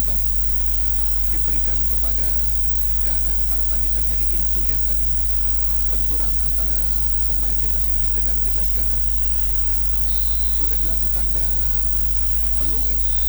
bebas diberikan kepada Ghana karena tadi terjadi insiden tadi benturan antara pemain timnas Inggris dengan timnas Ghana sudah dilakukan dan peluit